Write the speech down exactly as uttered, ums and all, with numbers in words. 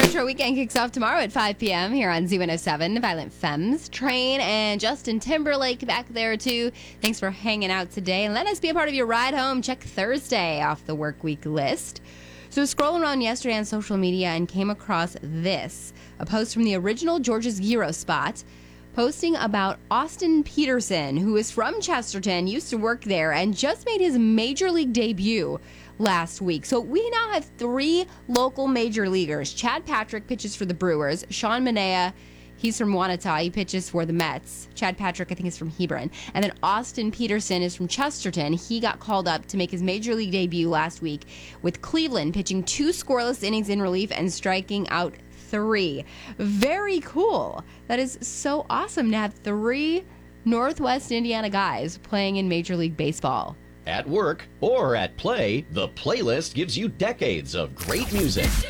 Retro Weekend kicks off tomorrow at five p.m. here on Z one oh seven. Violent Femmes, Train, and Justin Timberlake back there too. Thanks for hanging out today. And let us be a part of your ride home. Check Thursday off the work week list. So scrolling around yesterday on social media and came across this. A post from the original George's Gyro spot posting about Austin Peterson, who is from Chesterton, used to work there, and just made his major league debut last week. So we now have three local major leaguers. Chad Patrick pitches for the Brewers. Sean Manaea, he's from Wanata. He pitches for the Mets. Chad Patrick, I think, is from Hebron. And then Austin Peterson is from Chesterton. He got called up to make his major league debut last week with Cleveland, pitching two scoreless innings in relief and striking out three. Very cool. That is so awesome to have three Northwest Indiana guys playing in Major League Baseball. At work or at play, the playlist gives you decades of great music.